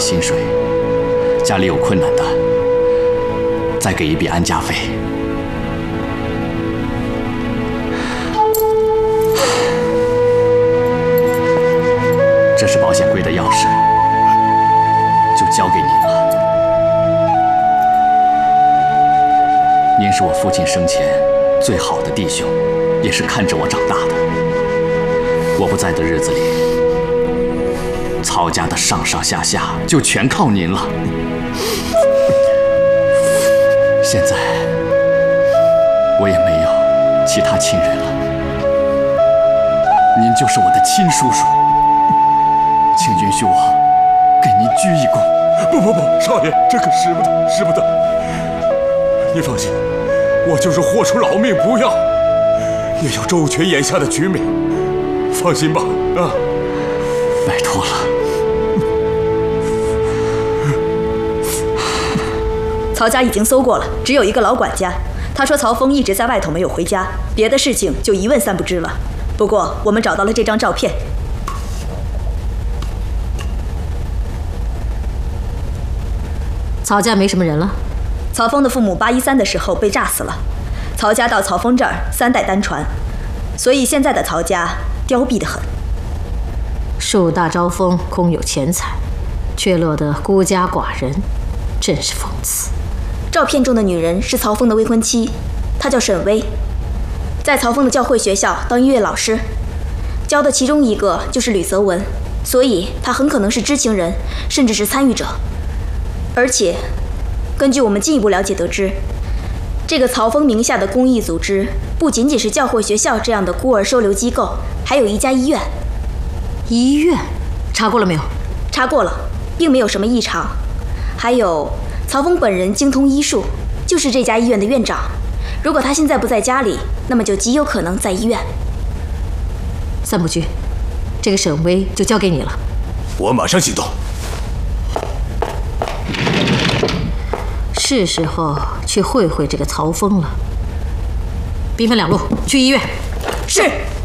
薪水，家里有困难的，再给一笔安家费。这是保险柜的钥匙，就交给您了。您是我父亲生前最好的弟兄，也是看着我长大的。我不在的日子里，曹家的上上下下就全靠您了。现在我也没有其他亲人了，您就是我的亲叔叔，请允许我给您鞠一躬。 不，少爷，这可使不得，使不得。您放心，我就是豁出老命不要，也要周全眼下的局面。放心吧，啊， 拜托了。 曹家已经搜过了，只有一个老管家。他说曹峰一直在外头没有回家，别的事情就一问三不知了。不过我们找到了这张照片。 曹家没什么人了。 曹峰的父母813的时候被炸死了，曹家到曹峰这儿3代单传，所以现在的曹家凋敝得很。 树大招风，空有钱财，却落得孤家寡人，真是讽刺。 照片中的女人是曹峰的未婚妻，她叫沈薇，在曹峰的教会学校当音乐老师，教的其中一个就是吕泽文，所以她很可能是知情人，甚至是参与者。而且，根据我们进一步了解得知，这个曹峰名下的公益组织不仅仅是教会学校这样的孤儿收留机构，还有一家医院。 医院？查过了没有？ 查过了，并没有什么异常。还有，曹峰本人精通医术，就是这家医院的院长。如果他现在不在家里，那么就极有可能在医院。 三部居，这个沈薇就交给你了。 我马上行动。 是时候去会会这个曹峰了。兵分2路，去医院。 是。